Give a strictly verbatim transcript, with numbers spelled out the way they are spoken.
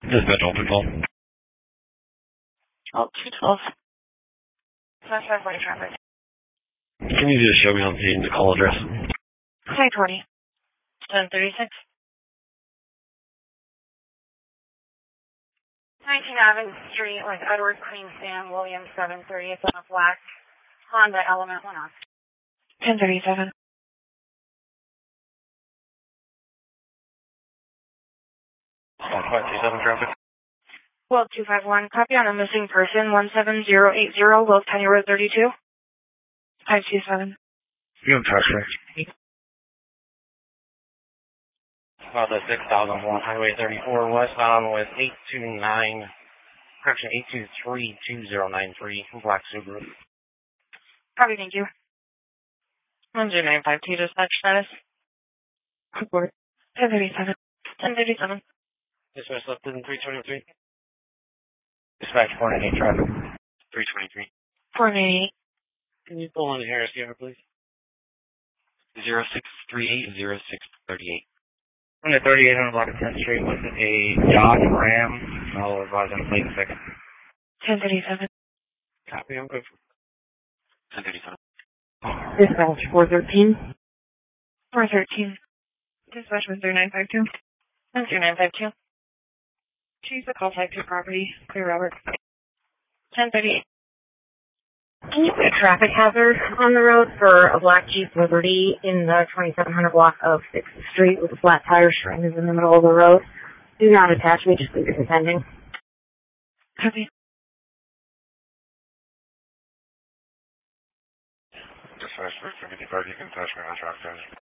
Dispatch open call. Oh, two twelve. That's five forty traffic. Can you just show me on the, the call address? Site twenty. ten thirty-six. nineteen Avenue Street with Edward Queen Sam Williams seven thirty. It's on a black Honda Element one off. ten thirty-seven. five two seven traffic. twelve two five one. Copy on a missing person. one seven zero eight zero. Wilkes County Road thirty-two. five two seven. You have traffic. About the six thousand one Highway thirty-four westbound with eight two nine, correction, eight two three two zero nine three, black Subaru. Copy, thank you. one zero nine five two dispatch status. Report. ten thirty-seven. ten thirty-seven. Dispatch left in three twenty-three. Dispatch four ninety-eight traffic. three twenty-three. four ninety-eight. Can you pull in Harris Giver, please? zero six three eight zero six thirty-eight. one thirty-eight on Block tenth Street with a Dodge Ram. I'll advise on plate six. ten thirty-seven. Copy, I'm good for ten thirty-seven. Dispatch four thirteen. four thirteen. Dispatch one zero nine five two. one zero nine five two. Choose the call type to property. Clear Robert. ten thirty-eight. Can you put a traffic hazard on the road for a black Jeep Liberty in the twenty-seven hundred block of sixth Street with a flat tire strand is in the middle of the road? Do not attach me, just leave it pending. Copy. Dispatch for fifty-five, you can touch me on traffic.